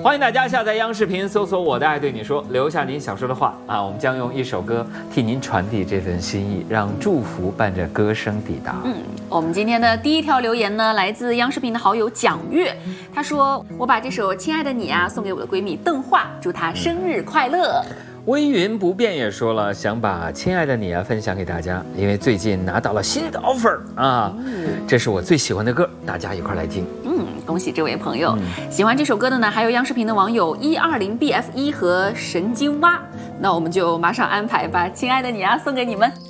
欢迎大家下载央视频，搜索我的爱对你说，留下您想说的话啊！我们将用一首歌替您传递这份心意，让祝福伴着歌声抵达。 我们今天的第一条留言呢，来自央视频的好友蒋月，他说：“我把这首《亲爱的你》啊送给我的闺蜜邓画，祝她生日快乐。” 微云不变也说了，想把《亲爱的你》啊分享给大家，因为最近拿到了新的 offer 啊，这是我最喜欢的歌，大家一块来听。 恭喜这位朋友！喜欢这首歌的呢，还有央视频的网友120BF1和神经蛙，那我们就马上安排把《亲爱的你》啊送给你们。